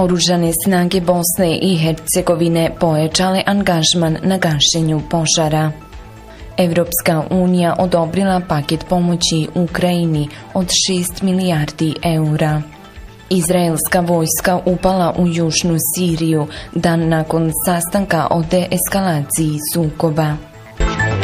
Oružane snage Bosne i Hercegovine pojačale angažman na gašenju požara. Evropska unija odobrila paket pomoći Ukrajini od 6 milijardi eura. Izraelska vojska upala u južnu Siriju dan nakon sastanka o deeskalaciji sukoba.